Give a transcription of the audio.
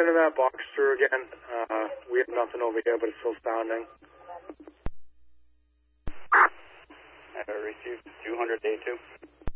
running that box through again. We have nothing over here, but it's still sounding. Received 200 day 2.